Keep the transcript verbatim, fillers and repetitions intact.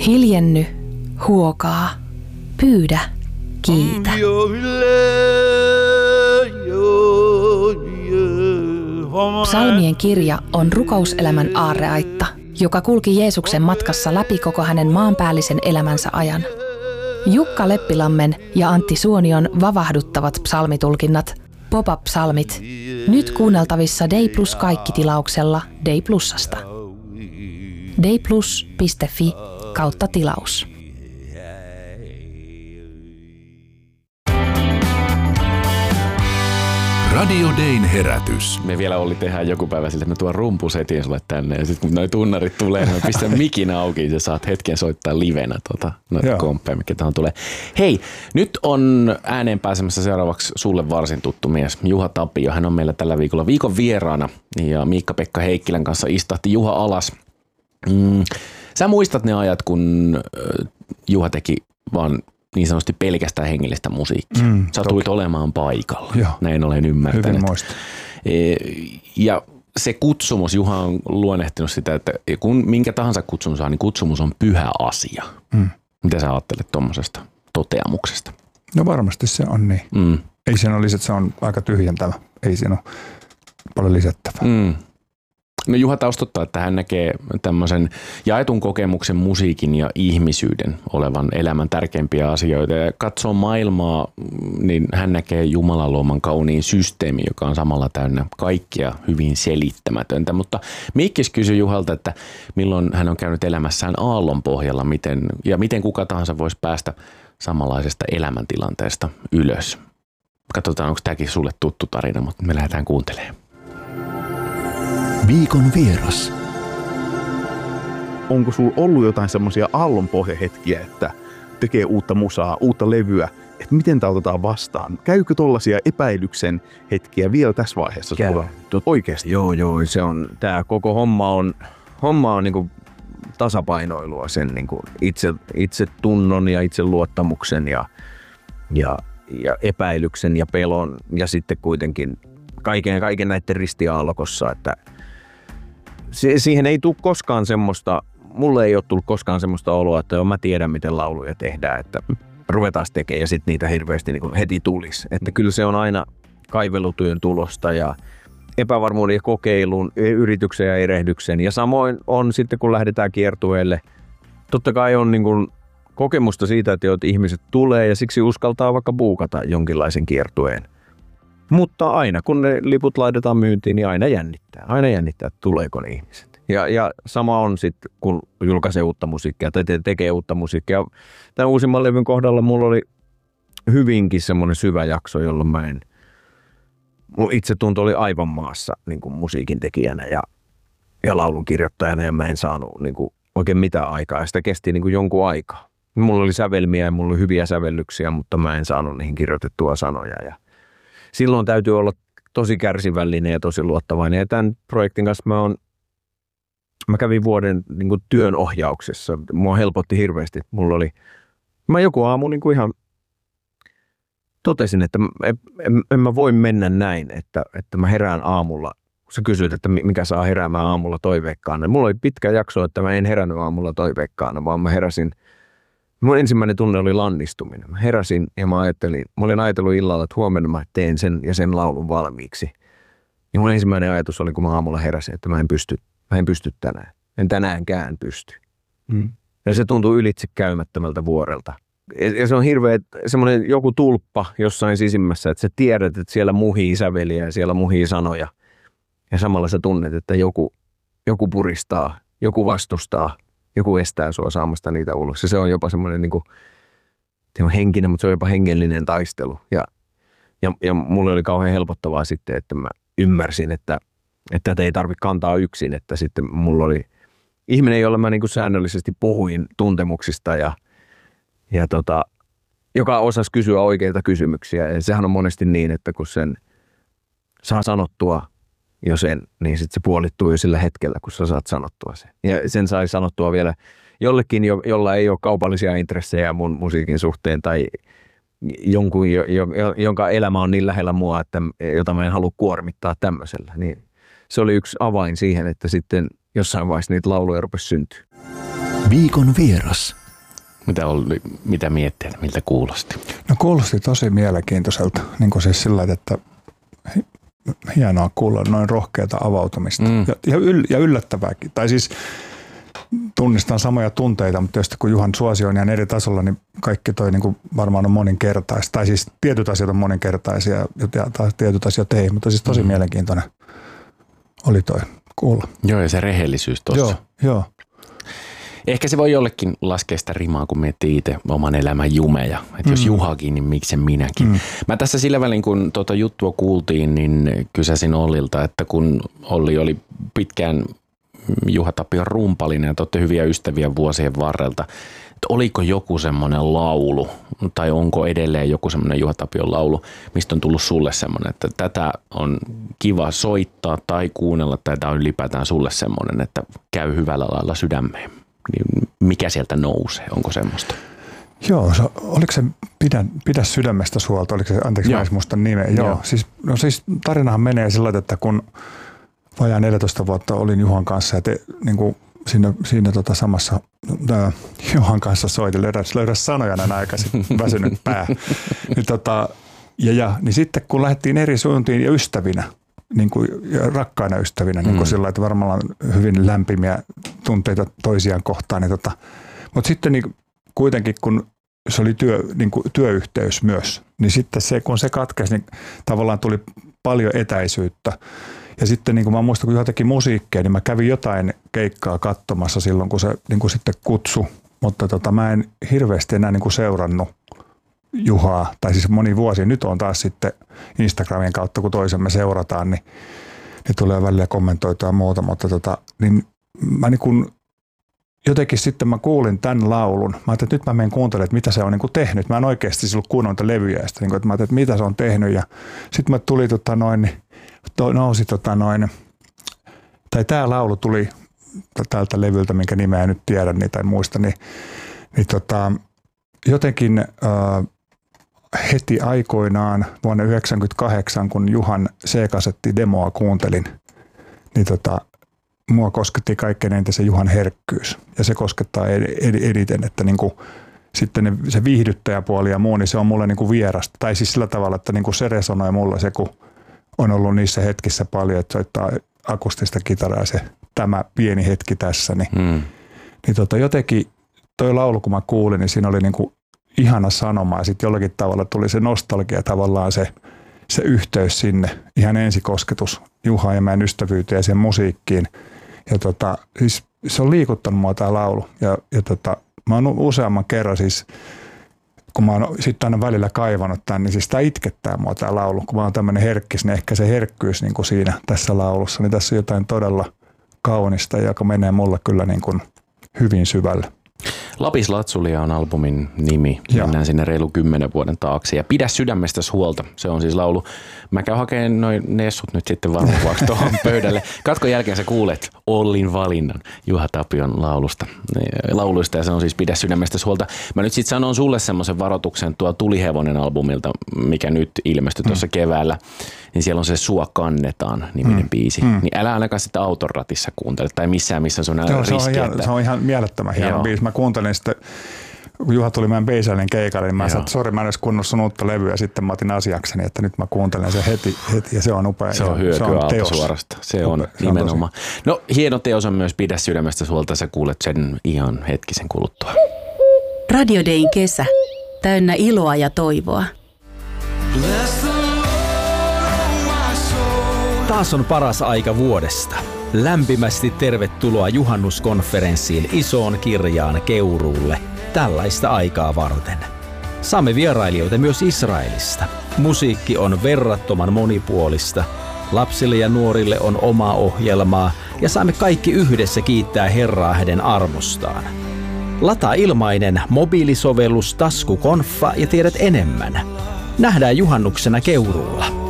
Hiljenny, huokaa, pyydä, kiitä. Psalmien kirja on rukouselämän aarreaitta, joka kulki Jeesuksen matkassa läpi koko hänen maanpäällisen elämänsä ajan. Jukka Leppilammen ja Antti Suonion vavahduttavat psalmitulkinnat, pop-up-psalmit, nyt kuunneltavissa Day Plus kaikki-tilauksella Day Plusasta. dayplus piste fi kautta tilaus. Radio Dayn herätys. Me vielä oli tehdä joku päivä sille, että mä tuon rumpusetin sulle tänne ja sitten kun noi tunnarit tulee, niin mä pistän mikin auki ja saat hetken soittaa livenä tota, noita komppeja, mikä tähän tulee. Hei, nyt on ääneen pääsemässä seuraavaksi sulle varsin tuttu mies, Juha Tapio. Hän on meillä tällä viikolla viikon vieraana ja Miikka-Pekka Heikkilän kanssa istahti Juha alas. Mm, sä muistat ne ajat, kun Juha teki vaan niin sanotusti pelkästään hengellistä musiikkia. Mm, Satuit toki olemaan paikalla. Joo. Näin olen ymmärtänyt. Hyvin muista. Ja se kutsumus, Juha on luonnehtinut sitä, että kun minkä tahansa kutsumus saa, niin kutsumus on pyhä asia. Mm. Mitä sä ajattelet tuommoisesta toteamuksesta? No varmasti se on niin. Mm. Ei siinä ole lisätä, se on aika tyhjentävä. Ei siinä ole paljon lisättävää. Mm. No Juha taustottaa, että hän näkee tämmöisen jaetun kokemuksen, musiikin ja ihmisyyden olevan elämän tärkeimpiä asioita. Ja katsoo maailmaa, niin hän näkee Jumalan luoman kauniin systeemi, joka on samalla täynnä kaikkia hyvin selittämätöntä. Mutta Mikkis kysyi Juhalta, että milloin hän on käynyt elämässään aallon pohjalla miten, ja miten kuka tahansa voisi päästä samanlaisesta elämäntilanteesta ylös. Katsotaan, onko tämäkin sulle tuttu tarina, mutta me lähdetään kuuntelemaan. Viikon vieras. Onko sulla ollut jotain semmoisia aallonpohjahetkiä, että tekee uutta musaa, uutta levyä, että miten tämä otetaan vastaan? Käykö tollaisia epäilyksen hetkiä vielä tässä vaiheessa? Käy. Oikeasti? Joo, joo. Se on, tää koko homma on, homma on niinku tasapainoilua sen niinku itse, itse tunnon ja itse luottamuksen ja, ja, ja epäilyksen ja pelon ja sitten kuitenkin kaiken, kaiken näiden ristiaallokossa, että Se, siihen ei tule koskaan semmoista, mulle ei ole tullut koskaan semmoista oloa, että joo, mä tiedän miten lauluja tehdään, että ruvetaan tekemään ja sitten niitä hirveästi niin kuin heti tulisi. Että kyllä se on aina kaivelutyön tulosta ja epävarmuuden ja kokeilun, yrityksen ja erehdyksen. Ja samoin on sitten kun lähdetään kiertueelle, totta kai on niin kuin kokemusta siitä, että ihmiset tulee ja siksi uskaltaa vaikka buukata jonkinlaisen kiertueen. Mutta aina kun ne liput laitetaan myyntiin, niin aina jännittää. Aina jännittää, että tuleeko ne ihmiset. Ja, ja sama on sitten, kun julkaisee uutta musiikkia tai tekee uutta musiikkia. Tämän uusimman levyn kohdalla mulla oli hyvinkin semmoinen syvä jakso, jolloin mä en... Mun itsetunto oli aivan maassa niin kuin musiikin tekijänä ja, ja laulun kirjoittajana ja mä en saanut niin kuin oikein mitään aikaa. Ja sitä kesti niin kuin jonkun aikaa. Mulla oli sävelmiä ja mulla oli hyviä sävellyksiä, mutta mä en saanut niihin kirjoitettua sanoja ja silloin täytyy olla tosi kärsivällinen ja tosi luottavainen. Ja tämän projektin kanssa mä, on, mä kävin vuoden niin kuin työnohjauksessa. Mua helpotti hirveästi. Mulla oli, mä joku aamu niin kuin ihan totesin, että en, en, en mä voi mennä näin, että, että mä herään aamulla. Sä kysyit, että mikä saa heräämään aamulla toiveikkaana. Mulla oli pitkä jakso, että mä en herännyt aamulla toiveikkaana, vaan mä heräsin. Mun ensimmäinen tunne oli lannistuminen. Mä heräsin ja mä ajattelin, mä olin ajatellut illalla, että huomenna mä teen sen ja sen laulun valmiiksi. Ja mun ensimmäinen ajatus oli, kun mä aamulla heräsin, että mä en pysty, mä en pysty tänään. En tänäänkään pysty. Mm. Ja se tuntui ylitse käymättömältä vuorelta. Ja se on hirveä semmoinen joku tulppa jossain sisimmässä, että sä tiedät, että siellä muhii säveliä ja siellä muhii sanoja. Ja samalla sä tunnet, että joku, joku puristaa, joku vastustaa. Joku estää sua saamasta niitä ulos. Ja se on jopa semmoinen niin kuin, se on henkinen, mutta se on jopa hengellinen taistelu. Ja, ja, ja mulle oli kauhean helpottavaa sitten, että mä ymmärsin, että, että tätä ei tarvitse kantaa yksin. Että sitten mulla oli ihminen, jolla mä niin kuin säännöllisesti puhuin tuntemuksista ja, ja tota, joka osasi kysyä oikeita kysymyksiä. Ja sehän on monesti niin, että kun sen saa sanottua jo sen, niin sitten se puolittuu jo sillä hetkellä, kun sä saat sanottua sen. Ja sen sai sanottua vielä jollekin, jo, jolla ei ole kaupallisia intressejä mun musiikin suhteen tai jonkun, jo, jo, jonka elämä on niin lähellä mua, että, jota mä en halua kuormittaa tämmöisellä. Niin se oli yksi avain siihen, että sitten jossain vaiheessa niitä lauluja rupesi syntyä. Viikon vieras. Mitä, oli, mitä miettii, miltä kuulosti? No kuulosti tosi mielenkiintoiselta. Niin kuin siis sillä että hienoa kuulla noin rohkeata avautumista. Mm. Ja, ja, yl, ja yllättävääkin. Tai siis tunnistan samoja tunteita, mutta tietysti kun Juhan suosio on ihan eri tasolla, niin kaikki toi niin kuin varmaan on moninkertaista. Tai siis tietyt asiat on moninkertaisia ja taas tietyt asiat ei. Mutta siis tosi mm. mielenkiintoinen oli toi kuulla. Joo, ja se rehellisyys tuossa. Joo, joo. Ehkä se voi jollekin laskea sitä rimaa, kun miettii itse oman elämän jumeja. Että jos mm. Juhakin, niin miksen minäkin. Mm. Mä tässä sillä välin, kun tuota juttua kuultiin, niin kysäsin Ollilta, että kun Olli oli pitkään Juha Tapion rumpalinen ja te olette hyviä ystäviä vuosien varrelta, että oliko joku semmoinen laulu tai onko edelleen joku semmoinen Juha Tapion laulu, mistä on tullut sulle semmoinen, että tätä on kiva soittaa tai kuunnella tai tämä on ylipäätään sulle semmoinen, että käy hyvällä lailla sydämeen. Niin mikä sieltä nousee? Onko semmoista? Joo, se, oliko se pidä, pidä sydämestä huolta? Oliko se, anteeksi, mä en muista nimeä. Joo. Joo. Siis, no siis tarinahan menee sillä tavalla, että kun vajaa neljätoista vuotta olin Juhan kanssa ja te, niin kuin siinä, siinä tota samassa äh, Juhan kanssa soitin, löydäs, löydäs sanoja näin aikaisin, väsynyt pää. niin, tota, ja, ja, niin sitten kun lähdettiin eri suuntiin ja ystävinä, niin kuin, ja rakkaina ystävinä, mm. niin kuin sillä, että varmaan on hyvin lämpimiä tunteita toisiaan kohtaan. Niin tota, mutta sitten niin kuitenkin, kun se oli työ, niin kuin työyhteys myös, niin sitten se, kun se katkesi, niin tavallaan tuli paljon etäisyyttä. Ja sitten niin kuin mä muistan, kun Juha teki musiikkia, niin mä kävin jotain keikkaa katsomassa silloin, kun se niin kuin sitten kutsui. Mutta tota, mä en hirveästi enää niin kuin seurannut Juhaa, tai siis moni vuosi. Nyt on taas sitten Instagramin kautta, kun toisemme seurataan, niin, niin tulee välillä kommentoitua ja muuta, mutta tota, niin mä niin kuin jotenkin sitten mä kuulin tämän laulun. Mä ajattelin, että nyt mä menen kuuntelemaan, että mitä se on niin kuin tehnyt. Mä en oikeasti silloin kuunnellut levyjä, ja sitten, niin kuin, että mä ajattelin, että mitä se on tehnyt, ja sitten mä tuli tota noin, to, nousi tota noin, tai tää laulu tuli tältä levyltä, minkä nimeä en nyt tiedä niin, tai muista, niin, niin tota, jotenkin äh, heti aikoinaan vuonna yhdeksänkymmentäkahdeksan, kun Juhan C-kasetti-demoa kuuntelin, niin tota, mua kosketti kaikkein eniten se Juhan herkkyys. Ja se koskettaa eniten, että niinku, sitten ne, se viihdyttäjäpuoli ja muu, niin se on mulle niinku vierasta. Tai siis sillä tavalla, että niinku se resonoi mulle se, kun on ollut niissä hetkissä paljon, että soittaa akustista kitaraa se tämä pieni hetki tässä. Niin, mm. niin tota, jotenkin toi laulu, kun mä kuulin, niin siinä oli niinku ihana sanoma ja sitten jollakin tavalla tuli se nostalgia tavallaan se, se yhteys sinne, ihan ensikosketus Juha ja meidän ystävyyteen ja sen musiikkiin. Ja tota, siis se on liikuttanut mua tää laulu ja, ja tota, mä oon useamman kerran siis, kun mä oon sitten aina välillä kaivannut tämän, niin siis tää itkettää mua tää laulu, kun mä oon tämmönen herkkis, niin ehkä se herkkyys niin kuin siinä tässä laulussa, niin tässä on jotain todella kaunista, joka menee mulle kyllä niin kuin hyvin syvälle. Lapis Latsulia on albumin nimi. Joo. Mennään sinne reilu kymmenen vuoden taakse. Ja Pidä sydämestäsi huolta. Se on siis laulu. Mä käyn hakemaan noin nessut nyt sitten varmuvaksi tuohon pöydälle. Katkon jälkeen sä kuulet Ollin valinnan Juha Tapion laulusta, lauluista. Ja se on siis Pidä sydämestäsi huolta. Mä nyt sitten sanon sulle semmoisen varoituksen tuo Tulihevonen albumilta, mikä nyt ilmestyi tuossa mm. keväällä. Niin siellä on se Sua kannetaan -niminen mm. biisi. Mm. Niin älä ainakaan sitä auton ratissa kuuntele tai missään, missä on sellainen riski. Se on, että... se on ihan mielettömän hieno biisi. Mä kuuntelin sitten, kun Juha tuli meidän Beisälin keikalle, niin mä sanoin, että sori, mä en edes kuunnellut sun uutta levyä, ja sitten mä otin asiakseni, että nyt mä kuuntelen sen heti, heti ja se on upea. Se on hyökyaalto suorasta. Se on upea, nimenomaan. No hieno teos on myös Pidä sydämestä huolta, sä kuulet sen ihan hetkisen kuluttua. Radio Dayn kesä, täynnä iloa ja toivoa. Taas on paras aika vuodesta. Lämpimästi tervetuloa juhannuskonferenssiin Isoon Kirjaan Keuruulle tällaista aikaa varten. Saamme vierailijoita myös Israelista. Musiikki on verrattoman monipuolista. Lapsille ja nuorille on omaa ohjelmaa ja saamme kaikki yhdessä kiittää Herraa hänen armostaan. Lataa ilmainen mobiilisovellus Taskukonfa ja tiedät enemmän. Nähdään juhannuksena Keuruulla.